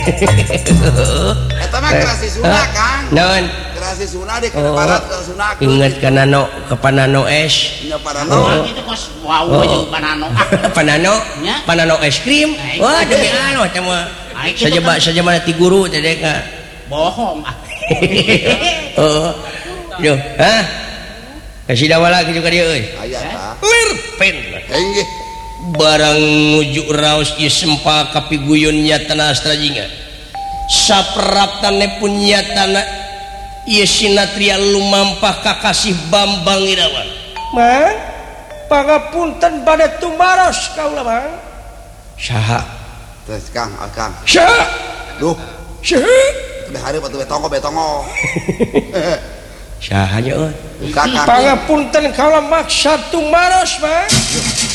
Eta mah kerasi Sunda Kang. Naon? Kerasi Sunda di barat ke Sunda. Ingat ka nano ke panano es. Nya parano. Itu kos wow jeung panano. Panano? Nya? Panano es krim. Wah, demi anu eta mah. Saja mana ti guru teh ka. Bohong. Oh. Yo, hah? Kasih dawa lagi juga dia euy. Aya tah. Lerpen. Inggih. Barang ngujuk raos ieu sempa kapiguyun nyatana astrajinga. Sapraptane pun nyatana ieu sinatria lumampah kakasih Bambang Irawan. Mang, pangapunten bade tumaros kaula, Mang. Saha? Tes Kang, Kang. Saha? Duh, Saha? teh hari batu betongo. Saha nya euy? Kakak. Pangapunten kaula maksa tumaros, Mang.